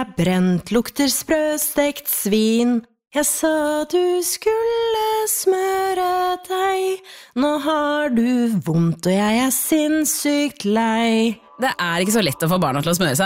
Brent lukter sprøstekt svin. Jeg sa du skulle smøre deg. Nå har du vondt og jeg sinnssykt lei. Det ikke så lett å få barna til å smøre seg.